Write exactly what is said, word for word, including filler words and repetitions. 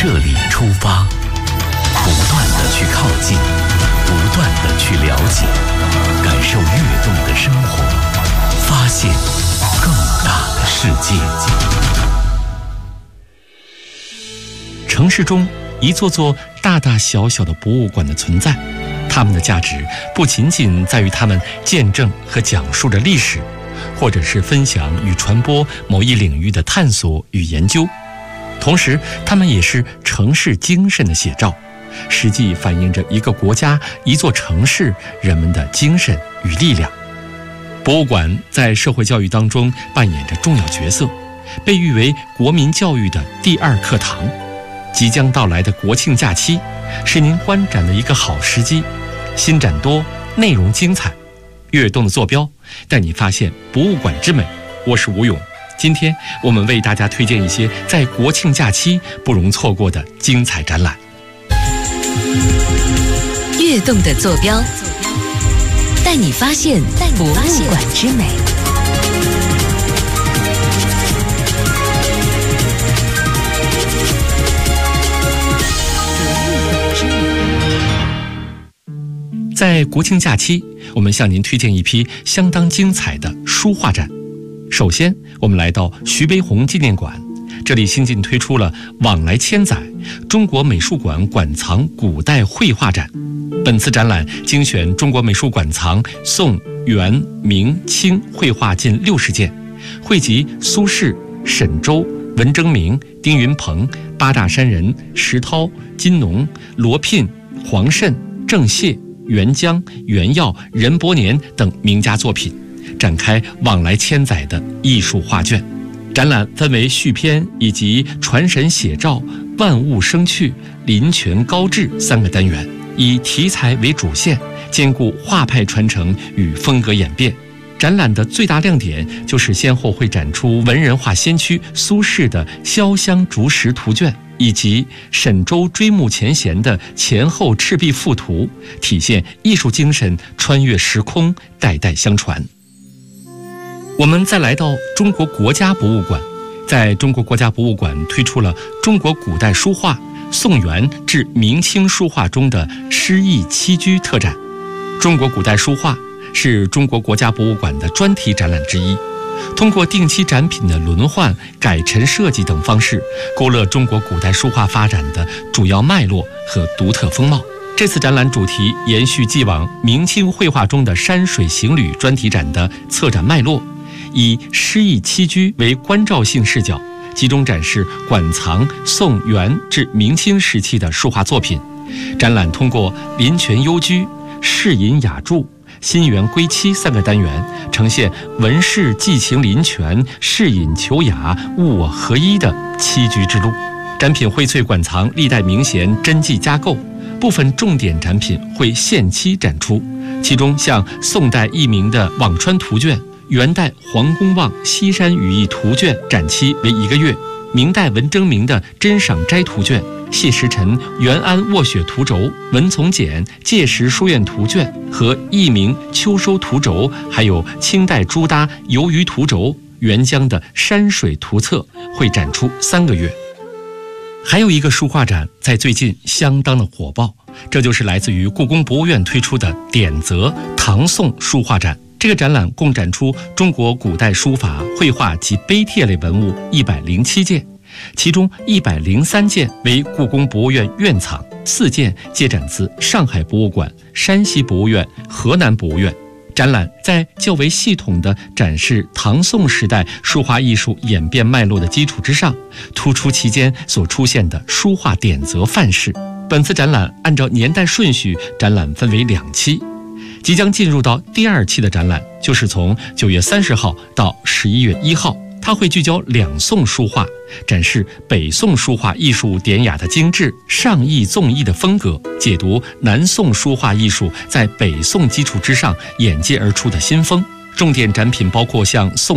这里出发，不断地去靠近，不断地去了解，感受跃动的生活，发现更大的世界。城市中一座座大大小小的博物馆的存在，它们的价值不仅仅在于它们见证和讲述着历史，或者是分享与传播某一领域的探索与研究，同时它们也是城市精神的写照，实际反映着一个国家、一座城市人们的精神与力量。博物馆在社会教育当中扮演着重要角色，被誉为国民教育的第二课堂。即将到来的国庆假期是您观展的一个好时机，新展多，内容精彩，跃动的坐标带你发现博物馆之美。我是吴勇，今天我们为大家推荐一些在国庆假期不容错过的精彩展览。 跃动的坐标带你发现博物馆之美。 在国庆假期，我们向您推荐一批相当精彩的书画展。首先，我们来到徐悲鸿纪念馆，这里新近推出了往来千载中国美术馆馆藏古代绘画展。本次展览精选中国美术馆藏宋、元、明、清绘画近六十件，汇集苏轼、沈周、文征明、丁云鹏、八大山人、石涛、金农、罗聘、黄慎、郑燮、元江、袁耀、任伯年等名家作品，展开往来千载的艺术画卷。展览分为续篇以及传神写照、万物生趣、临泉高致三个单元，以题材为主线，兼顾画派传承与风格演变。展览的最大亮点就是先后会展出文人画先驱苏轼的潇湘竹石图卷，以及沈周追慕前贤的前后赤壁赋图，体现艺术精神穿越时空，代代相传。我们再来到中国国家博物馆，在中国国家博物馆推出了中国古代书画宋元至明清书画中的诗意栖居特展。中国古代书画是中国国家博物馆的专题展览之一，通过定期展品的轮换、改陈设计等方式，勾勒中国古代书画发展的主要脉络和独特风貌。这次展览主题延续既往明清绘画中的山水行旅专题展的策展脉络，以诗意栖居为关照性视角，集中展示馆藏宋元至明清时期的书画作品。展览通过临泉幽居、世隐雅筑、新园归期三个单元，呈现文士寄情临泉、世隐求雅、物我合一的栖居之路。展品荟萃馆藏历代名贤真迹加构，部分重点展品会限期展出，其中像宋代佚名的辋川图卷、元代黄公望西山语意图卷展期为一个月，明代文征明的真赏斋图卷、谢时臣元安卧雪图轴、文从简届时书院图卷和佚名秋收图轴，还有清代朱搭游鱼图轴、元江的山水图册会展出三个月。还有一个书画展在最近相当的火爆，这就是来自于故宫博物院推出的典则唐宋书画展。这个展览共展出中国古代书法、绘画及碑帖类文物一百零七件，其中一百零三件为故宫博物院院藏，四件皆展自上海博物馆、山西博物院、河南博物院。展览在较为系统地展示唐宋时代书画艺术演变脉络的基础之上，突出其间所出现的书画典则范式。本次展览按照年代顺序，展览分为两期，即将进入到第二期的展览，就是从九月三十号到十一月一号。它会聚焦两宋书画，展示北宋书画艺术典雅的精致、上意纵意的风格，解读南宋书画艺术在北宋基础之上演进而出的新风。重点展品包括像宋